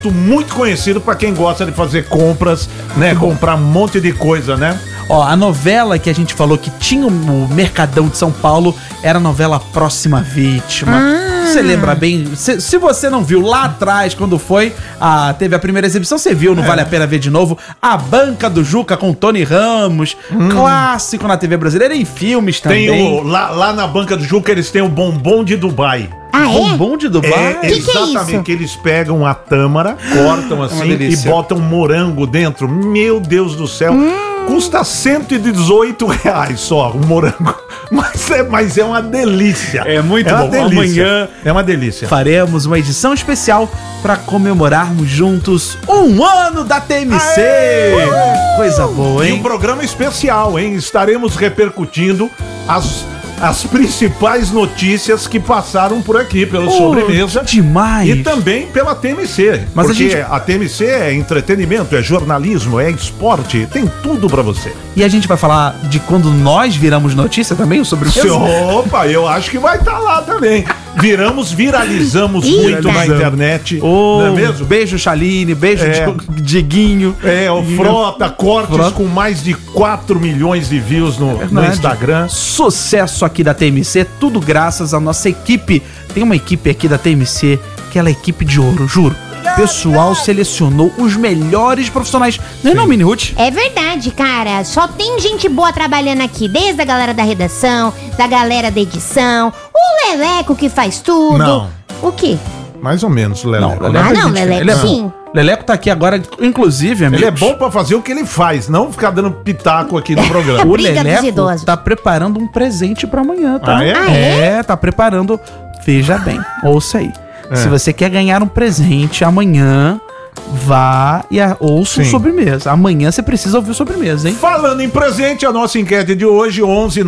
muito conhecido pra quem gosta de fazer compras, né? Comprar um monte de coisa, né? Ó, a novela que a gente falou que tinha o Mercadão de São Paulo era a novela Próxima Vítima. Você lembra bem? Se você não viu lá atrás, quando teve a primeira exibição, você viu, não vale a pena ver de novo. A Banca do Juca com Tony Ramos, clássico na TV brasileira e em filmes também. Tem lá na Banca do Juca eles têm o bombom de Dubai. Ah, é? Bombom de Dubai? Exatamente, é isso? que eles pegam a tâmara, cortam assim e delícia. botam morango dentro. Meu Deus do céu. Custa R$118 só o morango. Mas é uma delícia. É muito bom. Delícia. Amanhã é uma delícia. faremos uma edição especial para comemorarmos juntos 1 ano da TMC. Coisa boa, E hein? um programa especial, hein? Estaremos repercutindo as principais notícias que passaram por aqui, pela sobremesa. Demais. E também pela TMC. Mas porque a TMC é entretenimento, é jornalismo, é esporte, tem tudo pra você. E a gente vai falar de quando nós viramos notícia também sobre o seu. Opa, eu acho que vai estar lá também. Viralizamos muito na internet, não é mesmo? Beijo, Chaline, beijo, Dieguinho. O Frota, cortes com mais de 4 milhões de views no Instagram. Sucesso aqui da TMC, tudo graças à nossa equipe. Tem uma equipe aqui da TMC que ela é equipe de ouro, juro. O pessoal selecionou os melhores profissionais. Não é não, Mini Ruth? É verdade, cara. Só tem gente boa trabalhando aqui. Desde a galera da redação, da galera da edição, o Leleco que faz tudo. Não. O quê? Mais ou menos, Leleco. Leleco sim. Leleco tá aqui agora, inclusive, amigo. Ele é bom pra fazer o que ele faz, não ficar dando pitaco aqui no programa. O Briga dos Leleco idosos. tá preparando um presente pra amanhã, tá? Ah, é? Ah, é? Tá preparando. Veja bem, ouça aí. Se você quer ganhar um presente amanhã, vá e ouça o sobremesa. Amanhã você precisa ouvir o sobremesa, hein? Falando em presente, a nossa enquete de hoje,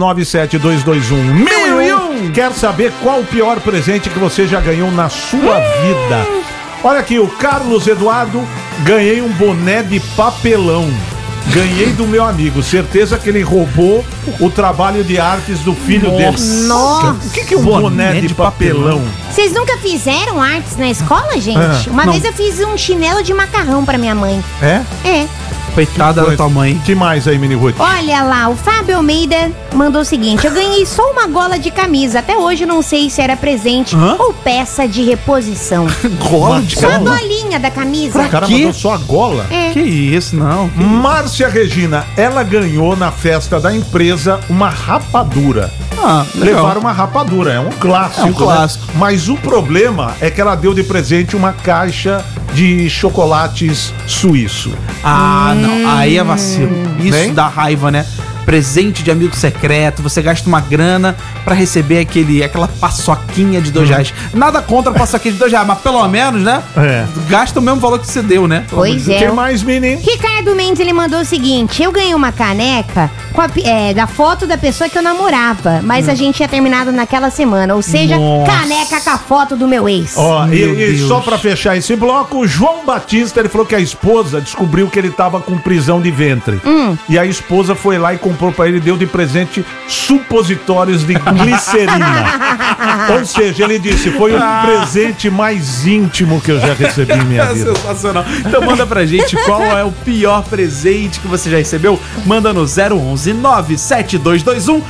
11-97221-1001. Quer saber qual o pior presente que você já ganhou na sua vida? Olha aqui, o Carlos Eduardo, ganhei um boné de papelão. Ganhei do meu amigo. Certeza que ele roubou o trabalho de artes do filho dele. Nossa. O que é um boné de papelão? Vocês nunca fizeram artes na escola, gente? Uma vez eu fiz um chinelo de macarrão pra minha mãe. É? É. Coitada da tua mãe. Que mais aí, Mini Ruth? Olha lá, o Fábio Almeida mandou o seguinte: eu ganhei só uma gola de camisa. Até hoje não sei se era presente ou peça de reposição. Gola de Só a camisa? golinha da camisa. O cara quê? mandou só a gola. É. Que isso, não. Márcia Regina, ela ganhou na festa da empresa uma rapadura. Ah, legal. Levar uma rapadura, é um clássico. É um clássico. Né? Mas o problema é que ela deu de presente uma caixa de chocolates suíço. Ah, não. Aí é vacilo. Isso Hein? dá raiva, né? Presente de amigo secreto, você gasta uma grana pra receber aquela paçoquinha de R$2. Nada contra a paçoquinha de R$2, mas pelo menos, né? É. Gasta o mesmo valor que você deu, né? Pois O é. que mais, menino? Ricardo Mendes, ele mandou o seguinte: eu ganhei uma caneca com da foto da pessoa que eu namorava, mas a gente tinha terminado naquela semana, ou seja, Nossa. caneca com a foto do meu ex. Ó, Meu e Deus. só pra fechar esse bloco, o João Batista, ele falou que a esposa descobriu que ele tava com prisão de ventre. E a esposa foi lá e comprou pra ele, deu de presente supositórios de glicerina. Ou seja, ele disse, foi o presente mais íntimo que eu já recebi em minha É vida. sensacional. Então manda pra gente qual é o pior presente que você já recebeu. Manda no 011-97221-1001.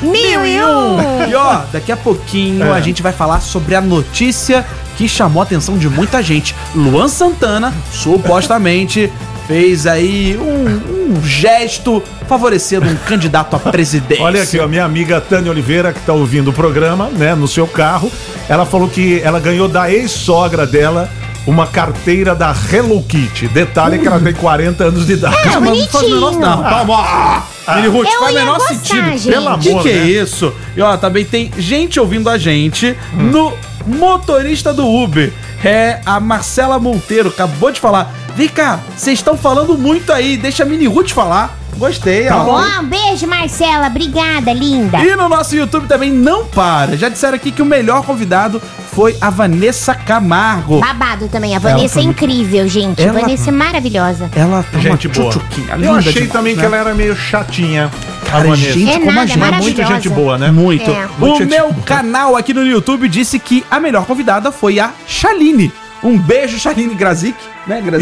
E ó, daqui a pouquinho a gente vai falar sobre a notícia que chamou a atenção de muita gente. Luan Santana, supostamente, fez aí um gesto favorecendo um candidato à presidência. Olha aqui, ó, minha amiga Tânia Oliveira, que tá ouvindo o programa, né, no seu carro, ela falou que ela ganhou da ex-sogra dela uma carteira da Hello Kitty. Detalhe que ela tem 40 anos de idade. É, Mas não faz o menor bonitinho. não, calma. Mini Ruth, Eu faz o ia menor gostar, sentido. gente. Pelo amor, Que é né? isso? E ó, também tem gente ouvindo a gente no motorista do Uber. É a Marcela Monteiro, acabou de falar. Vem cá, vocês estão falando muito aí, deixa a Mini Ruth falar. Gostei, ó. Ó, um beijo, Marcela. Obrigada, linda. E no nosso YouTube também não para. Já disseram aqui que o melhor convidado foi a Vanessa Camargo. Babado também. A Vanessa foi é muito- incrível, gente. Ela- Vanessa é maravilhosa. Ela tá Gente uma boa. tchutchuquinha, Eu linda achei demais, também né? que ela era meio chatinha. Cara, a Vanessa. gente É como a nada, gente. Mas muita maravilhosa. gente boa, né? Muito. É. O meu canal aqui no YouTube disse que a melhor convidada foi a Chaline. Um beijo, Charline Grazik, né, Grazik?